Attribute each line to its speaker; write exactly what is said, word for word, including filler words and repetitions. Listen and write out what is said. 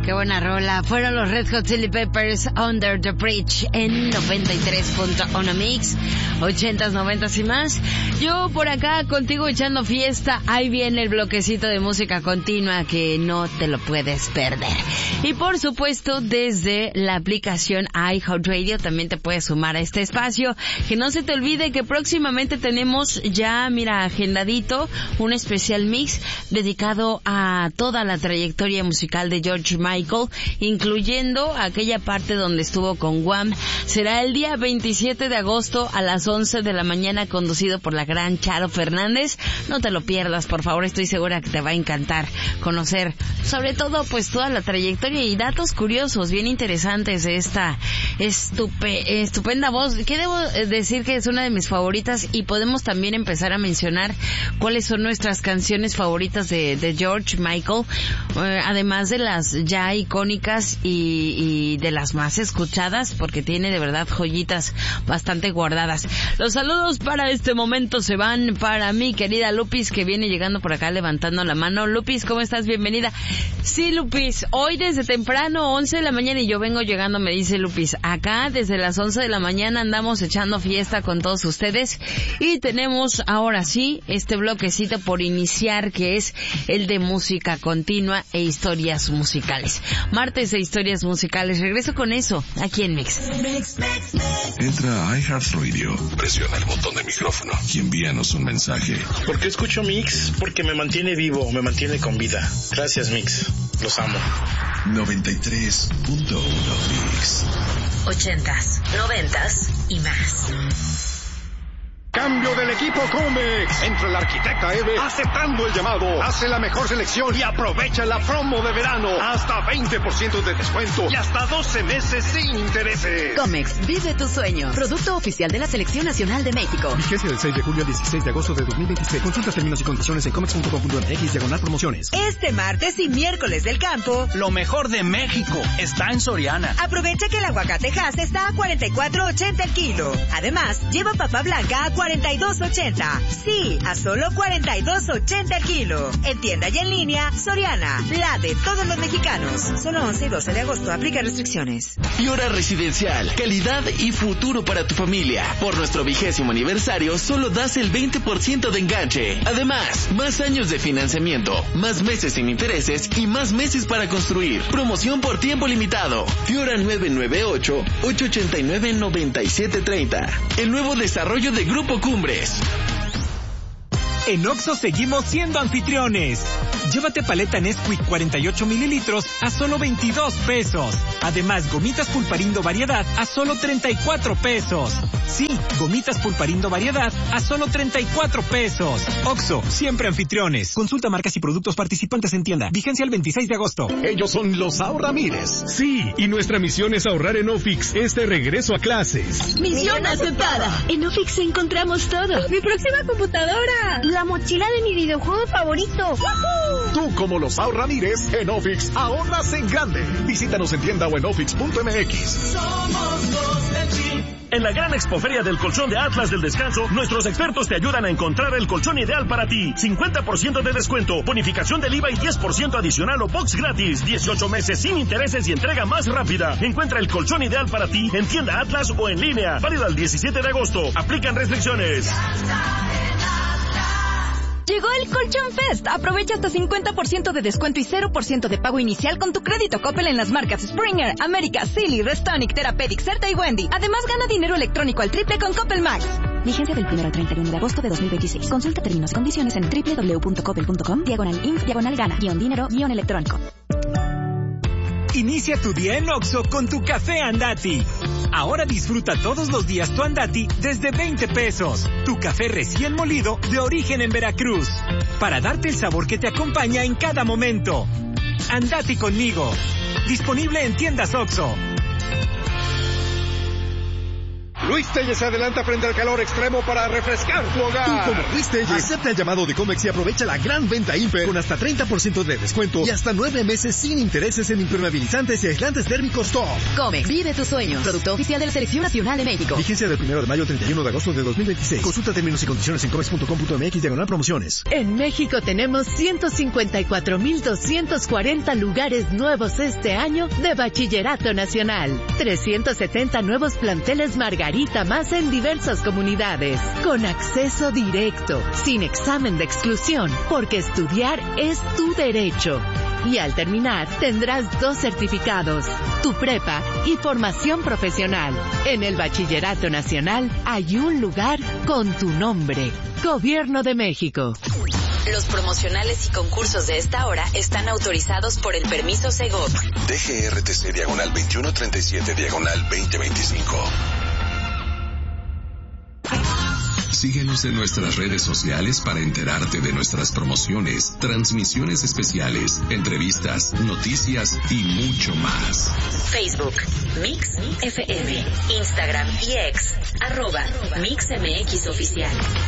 Speaker 1: Qué buena rola. Fueron los Red Hot Chili Peppers, Under the Bridge, en noventa y tres punto uno Mix, ochentas, noventas y más. Yo por acá contigo echando fiesta. Ahí viene el bloquecito de música continua que no te lo puedes perder. Y por supuesto, desde la aplicación iHeartRadio también te puedes sumar a este espacio. Que no se te olvide que próximamente tenemos ya, mira, agendadito un especial mix dedicado a toda la trayectoria musical de George Michael, incluyendo aquella parte donde estuvo con Wham. Será el día veintisiete de agosto a las once de la mañana, conducido por la gran Charo Fernández. No te lo pierdas, por favor, estoy segura que te va a encantar conocer, sobre todo, pues toda la trayectoria y datos curiosos, bien interesantes de esta estupe, estupenda voz, que debo decir que es una de mis favoritas, y podemos también empezar a mencionar cuáles son nuestras canciones favoritas de, de George Michael, eh, además de las ya icónicas y, y de las más escuchadas, porque tiene de verdad joyitas bastante guardadas. Los saludos para este momento se van para mi querida Lupis, que viene llegando por acá levantando la mano. Lupis, ¿cómo estás? Bienvenida. Sí, Lupis, hoy desde temprano, once de la mañana, y yo vengo llegando, me dice Lupis. Acá desde las once de la mañana andamos echando fiesta con todos ustedes, y tenemos ahora sí este bloquecito por iniciar, que es el de música continua e historias musicales. Martes de historias musicales. Regreso con eso aquí en Mix.
Speaker 2: Entra a iHeartRadio, presiona el botón de micrófono y envíanos un mensaje.
Speaker 3: ¿Por qué escucho Mix? Porque me mantiene vivo, me mantiene con vida. Gracias, Mix. Los amo.
Speaker 2: noventa y tres punto uno Mix.
Speaker 4: Ochentas, noventas y más.
Speaker 5: Cambio del equipo Comex. Entra el arquitecta Eve aceptando el llamado. Hace la mejor selección y aprovecha la promo de verano. Hasta veinte por ciento de descuento y hasta doce meses sin intereses.
Speaker 6: Comex, vive tu sueño. Producto oficial de la Selección Nacional de México.
Speaker 7: Vigencia del seis de julio al dieciséis de agosto de dos mil veintiséis. Consulta términos y condiciones en comex punto com punto m x diagonal promociones.
Speaker 8: Este martes y miércoles del campo,
Speaker 9: lo mejor de México está en Soriana.
Speaker 8: Aprovecha que el aguacate Hass está a cuarenta y cuatro ochenta el kilo. Además, lleva papa blanca a cuarenta y dos ochenta. Sí, a solo cuarenta y dos ochenta el kilo. En tienda y en línea, Soriana, la de todos los mexicanos. Solo once y doce de agosto. Aplica restricciones.
Speaker 10: Fiora Residencial. Calidad y futuro para tu familia. Por nuestro vigésimo aniversario, solo das el veinte por ciento de enganche. Además, más años de financiamiento, más meses sin intereses y más meses para construir. Promoción por tiempo limitado. Fiora nueve nueve ocho, ocho ocho nueve, nueve siete tres cero. El nuevo desarrollo de Grupo Cumbres.
Speaker 11: En Oxxo seguimos siendo anfitriones. Llévate paleta Nesquik cuarenta y ocho mililitros a solo veintidós pesos. Además, gomitas Pulparindo Variedad a solo treinta y cuatro pesos. Sí, gomitas Pulparindo Variedad a solo treinta y cuatro pesos. Oxxo, siempre anfitriones. Consulta marcas y productos participantes en tienda. Vigencia el veintiséis de agosto.
Speaker 5: Ellos son los Ahorramires.
Speaker 12: Sí, y nuestra misión es ahorrar en Ofix este regreso a clases.
Speaker 13: Misión aceptada. En Ofix encontramos todo.
Speaker 14: Mi próxima computadora.
Speaker 13: La mochila de mi videojuego favorito. ¡Woohoo!
Speaker 5: Tú, como los Ahorramires, en Ofix ahorras en grande. Visítanos en tienda o en ofix punto m x.
Speaker 15: Somos los del Chip. En la gran expoferia del colchón de Atlas del Descanso, nuestros expertos te ayudan a encontrar el colchón ideal para ti. cincuenta por ciento de descuento, bonificación del I V A y diez por ciento adicional o box gratis. dieciocho meses sin intereses y entrega más rápida. Encuentra el colchón ideal para ti en tienda Atlas o en línea. Válido al diecisiete de agosto. Aplican restricciones.
Speaker 6: Llegó el Colchón Fest. Aprovecha hasta cincuenta por ciento de descuento y cero por ciento de pago inicial con tu crédito Coppel en las marcas Springer, América, Silly, Restonic, Therapeutic, Certa y Wendy. Además, gana dinero electrónico al triple con Coppel Max.
Speaker 16: Vigencia del primero al treinta y uno de agosto de dos mil veintiséis. Consulta términos y condiciones en doble u doble u doble u punto coppel punto com, diagonal inf, diagonal gana, guión dinero, guión electrónico.
Speaker 11: Inicia tu día en Oxxo con tu café Andati. Ahora disfruta todos los días tu Andati desde veinte pesos. Tu café recién molido de origen en Veracruz. Para darte el sabor que te acompaña en cada momento. Andati conmigo. Disponible en tiendas Oxxo.
Speaker 5: Luis Telles se adelanta frente al calor extremo para refrescar tu hogar.
Speaker 7: Tú como Luis Telles, acepta el llamado de Comex y aprovecha la gran venta Imper con hasta treinta por ciento de descuento y hasta nueve meses sin intereses en impermeabilizantes y aislantes térmicos top.
Speaker 17: Comex, vive tus sueños. Producto oficial de la Selección Nacional de México.
Speaker 7: Vigencia del primero de mayo al treinta y uno de agosto de dos mil veintiséis. Consulta términos y condiciones en comex punto com punto mx diagonal promociones.
Speaker 18: En México tenemos ciento cincuenta y cuatro mil doscientos cuarenta lugares nuevos este año de Bachillerato Nacional. trescientos setenta nuevos planteles Margarita más en diversas comunidades. Con acceso directo, sin examen de exclusión, porque estudiar es tu derecho. Y al terminar, tendrás dos certificados, tu prepa y formación profesional. En el Bachillerato Nacional hay un lugar con tu nombre. Gobierno de México.
Speaker 4: Los promocionales y concursos de esta hora están autorizados por el permiso Segov.
Speaker 2: D G R T C diagonal veintiuno treinta y siete diagonal veinte veinticinco. Síguenos en nuestras redes sociales para enterarte de nuestras promociones, transmisiones especiales, entrevistas, noticias y mucho más.
Speaker 4: Facebook, Mix F M, Instagram y X, arroba Mix M X Oficial.